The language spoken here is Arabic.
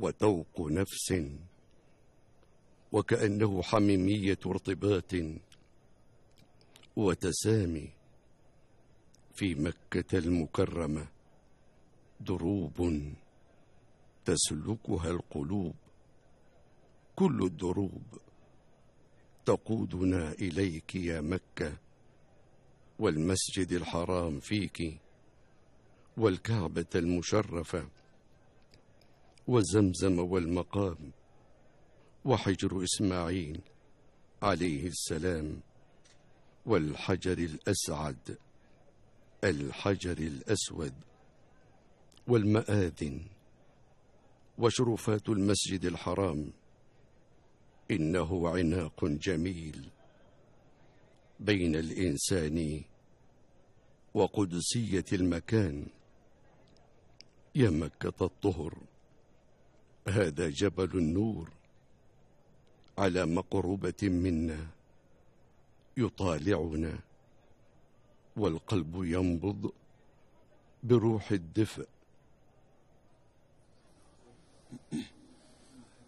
وتوق نفس، وكأنه حميمية ارتباط وتسامي. في مكة المكرمة دروب تسلكها القلوب، كل الدروب تقودنا إليك يا مكة، والمسجد الحرام فيك، والكعبة المشرفة، وزمزم والمقام، وحجر إسماعيل عليه السلام، والحجر الأسعد الحجر الأسود، والمآذن، وشرفات المسجد الحرام. إنه عناق جميل بين الإنسان وقدسية المكان. يا مكة الطهر، هذا جبل النور على مقربة منا يطالعنا، والقلب ينبض بروح الدفء